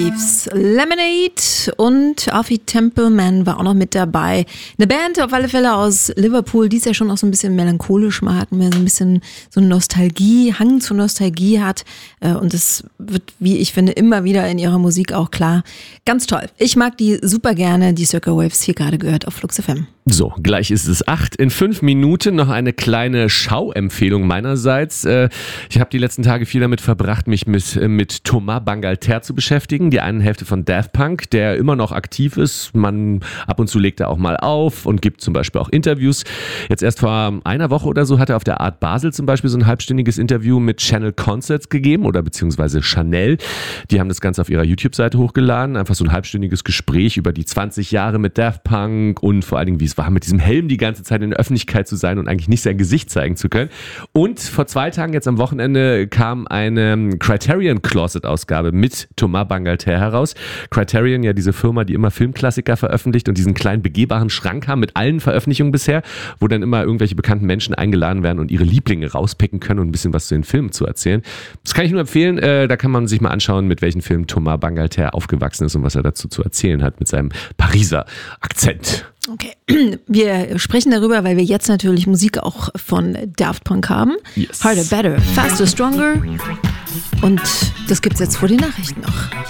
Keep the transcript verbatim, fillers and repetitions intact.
Waves, Lemonade und Afi Templeman war auch noch mit dabei. Eine Band auf alle Fälle aus Liverpool, die es ja schon auch so ein bisschen melancholisch mag, mehr so ein bisschen so eine Nostalgie, Hang zur Nostalgie hat. Und das wird, wie ich finde, immer wieder in ihrer Musik auch klar. Ganz toll. Ich mag die super gerne, die Circa Waves, hier gerade gehört auf Flux F M. So, gleich ist es acht. In fünf Minuten noch eine kleine Schauempfehlung meinerseits. Ich habe die letzten Tage viel damit verbracht, mich mit, mit Thomas Bangalter zu beschäftigen. Die eine Hälfte von Daft Punk, der immer noch aktiv ist. Man ab und zu legt er auch mal auf und gibt zum Beispiel auch Interviews. Jetzt erst vor einer Woche oder so hat er auf der Art Basel zum Beispiel so ein halbstündiges Interview mit Channel Concerts gegeben oder beziehungsweise Chanel. Die haben das Ganze auf ihrer YouTube-Seite hochgeladen. Einfach so ein halbstündiges Gespräch über die zwanzig Jahre mit Daft Punk und vor allen Dingen, wie es war, mit diesem Helm die ganze Zeit in der Öffentlichkeit zu sein und eigentlich nicht sein Gesicht zeigen zu können. Und vor zwei Tagen, jetzt am Wochenende, kam eine Criterion Closet Ausgabe mit Thomas Bangalter heraus. Criterion, ja diese Firma, die immer Filmklassiker veröffentlicht und diesen kleinen begehbaren Schrank haben mit allen Veröffentlichungen bisher, wo dann immer irgendwelche bekannten Menschen eingeladen werden und ihre Lieblinge rauspicken können und ein bisschen was zu den Filmen zu erzählen. Das kann ich nur empfehlen. Äh, da kann man sich mal anschauen, mit welchen Filmen Thomas Bangalter aufgewachsen ist und was er dazu zu erzählen hat mit seinem Pariser Akzent. Okay, wir sprechen darüber, weil wir jetzt natürlich Musik auch von Daft Punk haben. Yes. Harder, Better, Faster, Stronger. Und das gibt's jetzt vor den Nachrichten noch.